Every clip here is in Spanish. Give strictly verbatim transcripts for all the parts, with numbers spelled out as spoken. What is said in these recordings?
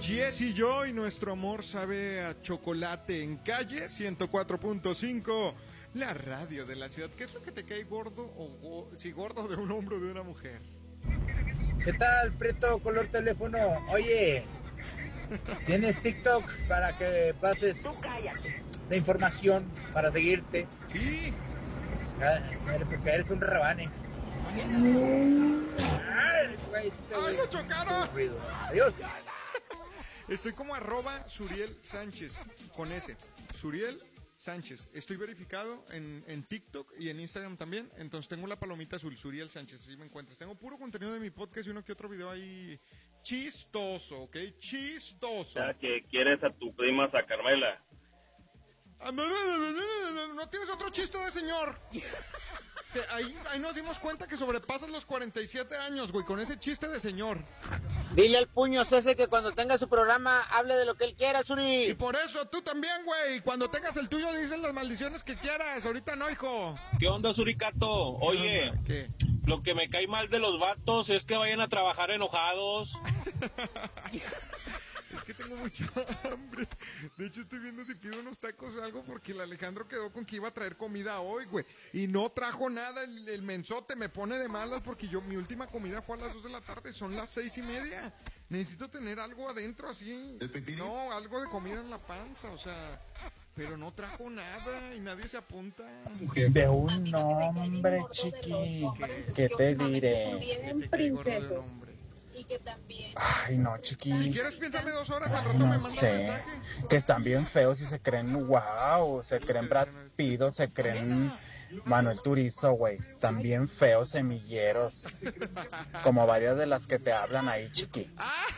Jess y yo y nuestro amor sabe a chocolate en Calle ciento cuatro punto cinco, la radio de la ciudad. ¿Qué es lo que te cae gordo o go- si gordo de un hombre o de una mujer? ¿Qué tal, Preto, color teléfono? Oye, ¿tienes TikTok para que pases la información para seguirte? Sí. Ah, porque eres un rebane. Ay, güey, este ¡Ay, güey lo es un chocaron! aburrido. Adiós. Estoy como arroba Suriel Sánchez, con S. Suriel Sánchez. Estoy verificado en, en TikTok y en Instagram también. Entonces tengo la palomita azul, Suriel Sánchez, así me encuentras. Tengo puro contenido de mi podcast y uno que otro video ahí chistoso, ¿ok? Chistoso. Ya que quieres a tu prima, a Carmela. ¿No tienes otro chiste de señor? Que Ahí, ahí nos dimos cuenta que sobrepasas los cuarenta y siete años, güey, con ese chiste de señor. Dile al puño ese que cuando tenga su programa hable de lo que él quiera, Y Suri. por eso tú también, güey. Cuando tengas el tuyo dices las maldiciones que quieras. Ahorita no, hijo. ¿Qué onda, Suricato? Oye, ¿Qué? lo que me cae mal de los vatos es que vayan a trabajar enojados. Es que tengo mucha hambre. De hecho, estoy viendo si pido unos tacos o algo porque el Alejandro quedó con que iba a traer comida hoy, güey. Y no trajo nada. El, el mensote me pone de malas porque yo, mi última comida fue a las dos de la tarde. Son las seis y media. Necesito tener algo adentro así. ¿El pepino? No, algo de comida en la panza, o sea. Pero no trajo nada y nadie se apunta. De un hombre, chiqui, ¿qué te diré? Que te cae gordo de un hombre. Y que también. Ay, no, Si chiqui, quieres, piénsame dos horas. Al rato me no mandas sé, mensaje. que están bien feos y se creen wow, se creen Brad Pitt, o se creen Manuel Turizo, güey, están bien feos semilleros, como varias de las que te hablan ahí, chiqui.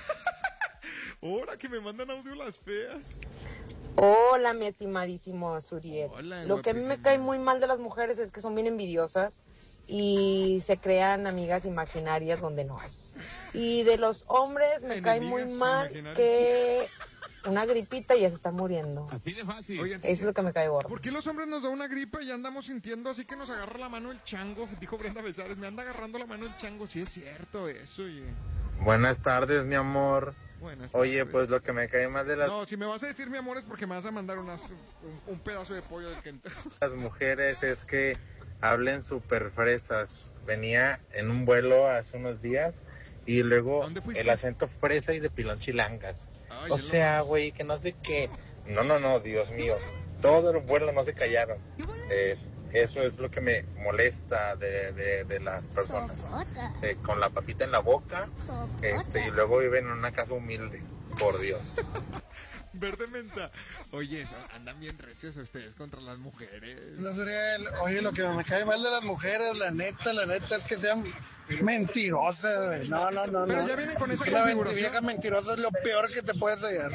Ahora que me mandan audio las feas. Hola, mi estimadísimo Suriel. Hola, Lo que a mí me guapísima. cae muy mal de las mujeres es que son bien envidiosas y se crean amigas imaginarias donde no hay. Y de los hombres me cae muy Enemigas mal imaginarias. que una gripita y ya se está muriendo. Así de fácil. Oigan, Eso es lo que me cae gordo. ¿por qué los hombres nos da una gripa y andamos sintiendo así que nos agarra la mano el chango? Dijo Brenda Besares, me anda agarrando la mano el chango. Sí es cierto eso, oye. Buenas tardes, mi amor. Buenas Oye, tardes. pues lo que me cae más de las, No, si me vas a decir mi amor es porque me vas a mandar unas, un, un pedazo de pollo del Kentucky. las mujeres es que hablen súper fresas. Venía en un vuelo hace unos días y luego ¿Dónde fuiste? el acento fresa y de pilón chilangas. Ay, O es lo sea, más. güey, que no sé qué. No, no, no, Dios mío. Todo el vuelo no se callaron. Es, eso es lo que me molesta de, de, de las personas. Eh, con la papita en la boca, este, y luego viven en una casa humilde. Por Dios. Verde menta. Oye, eso, andan bien recios ustedes contra las mujeres. No, Suriel, oye, lo que me cae mal de las mujeres, la neta, la neta, es que sean mentirosas, güey. No, no, no, Pero no. ya vienen con esa Una configuración. vieja mentirosa es lo peor que te puedes hallar.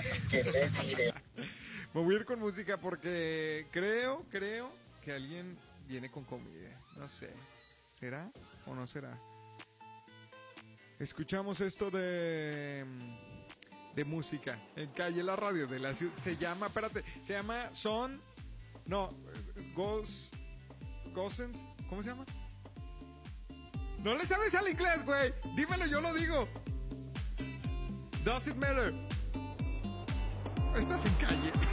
Me voy a ir con música porque creo, creo que alguien viene con comida. No sé. ¿Será o no será? Escuchamos esto de de música en Calle La Radio de la ciudad. Se llama, espérate, se llama Son, no, Ghost, Gosens, ¿cómo se llama? No le sabes al inglés, güey. Dímelo, yo lo digo. Does it matter? Estás en Calle.